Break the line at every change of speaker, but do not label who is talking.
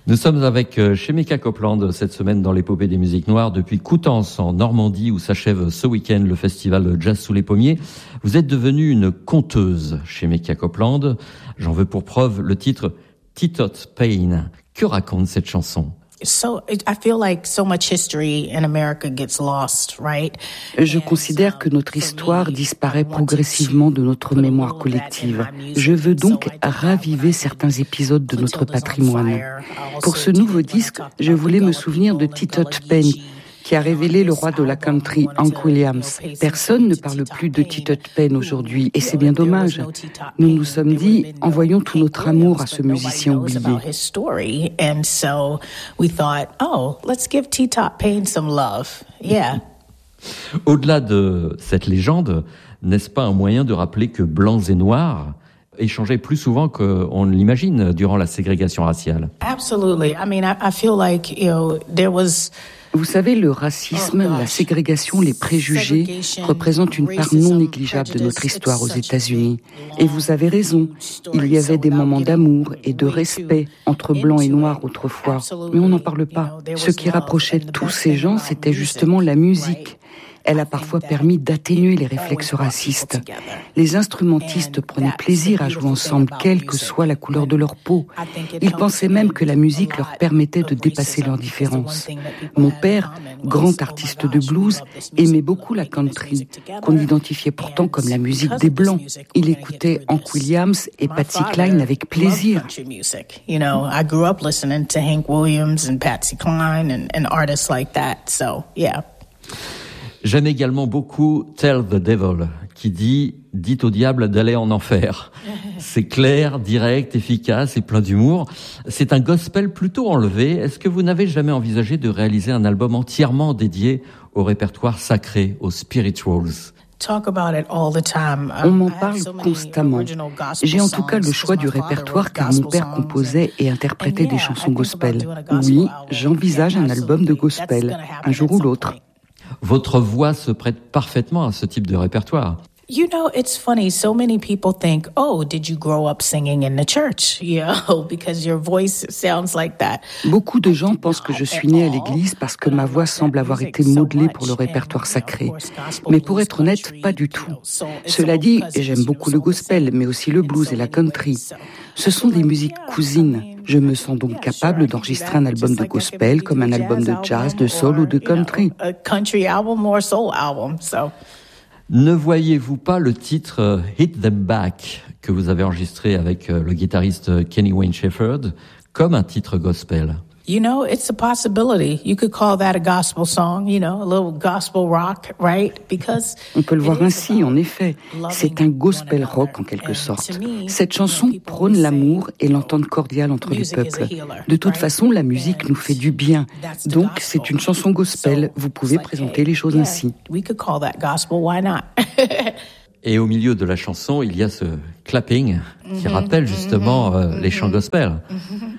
Nous sommes avec Shemekia Copeland cette semaine dans l'épopée des musiques noires depuis Coutances en Normandie où s'achève ce week-end le festival Jazz sous les pommiers. Vous êtes devenue une conteuse, Shemekia Copeland. J'en veux pour preuve le titre Teatot Pain. Que raconte cette chanson?
Je considère que notre histoire disparaît progressivement de notre mémoire collective. Je veux donc raviver certains épisodes de notre patrimoine. Pour ce nouveau disque, je voulais me souvenir de Teatot Pain, qui a révélé le roi de la country, Hank Williams. Personne ne parle plus de Teatot Pain aujourd'hui, et c'est bien dommage. Nous nous sommes dit, envoyons tout notre amour à ce musicien oublié.
Au-delà de cette légende, n'est-ce pas un moyen de rappeler que blancs et noirs échangeaient plus souvent qu'on ne l'imagine durant la ségrégation raciale?
Absolutely. I feel like, there was... Vous savez, le racisme, la ségrégation, les préjugés représentent une part non négligeable de notre histoire aux États-Unis. Et vous avez raison, il y avait des moments d'amour et de respect entre blancs et noirs autrefois. Mais on n'en parle pas. Ce qui rapprochait tous ces gens, c'était justement la musique. Elle a parfois permis d'atténuer les réflexes racistes. Les instrumentistes prenaient plaisir à jouer ensemble, quelle que soit la couleur de leur peau. Ils pensaient même que la musique leur permettait de dépasser leurs différences. Mon père, grand artiste de blues, aimait beaucoup la country, qu'on identifiait pourtant comme la musique des Blancs. Il écoutait Hank Williams et Patsy Cline avec plaisir.
I grew up listening to Hank Williams and Patsy Cline and artists like that, so yeah.
J'aime également beaucoup Tell the Devil, qui dit « Dites au diable d'aller en enfer ». C'est clair, direct, efficace et plein d'humour. C'est un gospel plutôt enlevé. Est-ce que vous n'avez jamais envisagé de réaliser un album entièrement dédié au répertoire sacré, aux spirituals ?
On m'en parle constamment. J'ai en tout cas le choix du répertoire car mon père composait et interprétait des chansons gospel. Oui, j'envisage un album de gospel, un jour ou l'autre.
Votre voix se prête parfaitement à ce type de répertoire.
You know, it's funny. So many people think, "Oh, did you grow up singing in the church?" Because your voice sounds like that.
Beaucoup de gens pensent que je suis née à l'église parce que ma voix semble avoir été modelée pour le répertoire sacré. Mais pour être honnête, pas du tout. Cela dit, j'aime beaucoup le gospel, mais aussi le blues et la country. Ce sont des musiques cousines. Je me sens donc capable d'enregistrer un album de gospel comme un album de jazz, de soul ou de country.
A country album or soul album, so.
Ne voyez-vous pas le titre Hit Them Back que vous avez enregistré avec le guitariste Kenny Wayne Shepherd comme un titre gospel?
You know, it's a possibility. You could call that a gospel song, a little gospel rock, right? Because
on peut le voir ainsi, en effet. C'est un gospel rock en quelque sorte. Cette chanson prône l'amour et l'entente cordiale entre les peuples. De toute façon, la musique nous fait du bien. Donc, c'est une chanson gospel. Vous pouvez présenter les choses ainsi.
We could call that gospel, why not?
Et au milieu de la chanson, il y a ce clapping qui rappelle justement les chants gospel.